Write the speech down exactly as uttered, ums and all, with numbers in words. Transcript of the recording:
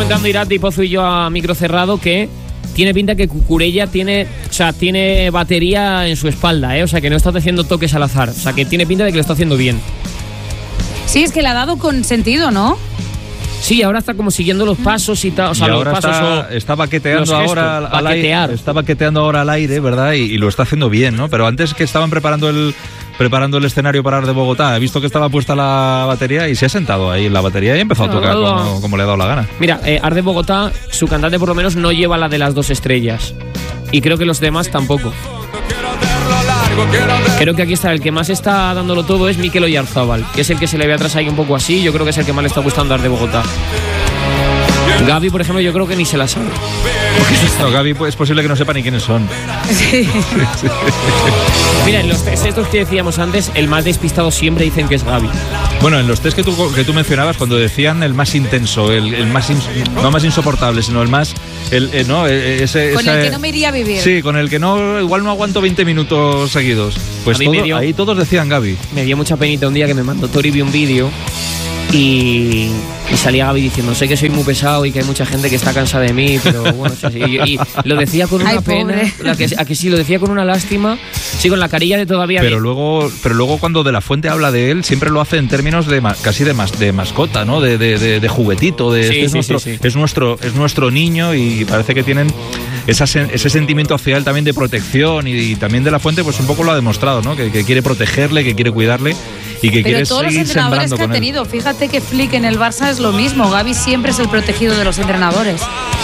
comentando Irati, Pozo y yo a micro cerrado que tiene pinta que Cucurella tiene, o sea, tiene batería en su espalda, ¿eh? O sea, que no está haciendo toques al azar. O sea, que tiene pinta de que lo está haciendo bien. Sí, es que le ha dado con sentido, ¿no? Sí, ahora está como siguiendo los pasos y tal. O sea, y los ahora pasos está, o está baqueteando gestos, ahora al, al baquetear. aire. Está baqueteando ahora al aire, ¿verdad? Y, y lo está haciendo bien, ¿no? Pero antes que estaban preparando el preparando el escenario para Ars de Bogotá, he visto que estaba puesta la batería y se ha sentado ahí en la batería y ha empezado a tocar como, como le ha dado la gana. Mira, eh, Ars de Bogotá, su cantante por lo menos no lleva la de las dos estrellas. Y creo que los demás tampoco. Creo que aquí está el que más está dándolo todo es Mikel Oyarzábal, que es el que se le ve atrás ahí un poco así. Yo creo que es el que más le está gustando Ars de Bogotá. Gaby, por ejemplo, yo creo que ni se la sabe. No, Gaby, pues, es posible que no sepa ni quiénes son. Sí. Mira, en los test estos que decíamos antes, el más despistado siempre dicen que es Gaby. Bueno, en los test que tú, que tú mencionabas, cuando decían el más intenso, el, el más ins, no más insoportable, sino el más... El, el, no, ese, con esa, el que no me iría a vivir. Sí, con el que no igual no aguanto veinte minutos seguidos. Pues todo, dio, ahí todos decían Gaby. Me dio mucha penita un día que me mandó Tori, vi un vídeo y, y salía Gaby diciendo, sé que soy muy pesado y que hay mucha gente que está cansada de mí, pero bueno, sí, sí. Y, y lo decía con una Ay, pena, la que, a que sí, lo decía con una lástima, sí, con la carilla de todavía. Pero de... luego pero luego cuando De La Fuente habla de él, siempre lo hace en términos de casi de, mas, de mascota, ¿no? De, de, de, de juguetito, de, sí, este es, sí, nuestro, sí, sí. es nuestro es nuestro niño y parece que tienen esa, ese sentimiento hacia él también de protección y, y también De La Fuente pues un poco lo ha demostrado, ¿no? Que, que quiere protegerle, que quiere cuidarle y que Pero quiere todos los seguir entrenadores sembrando que ha con él. tenido, fíjate que Flick en el Barça es lo mismo. Gaby siempre es el protegido de los entrenadores.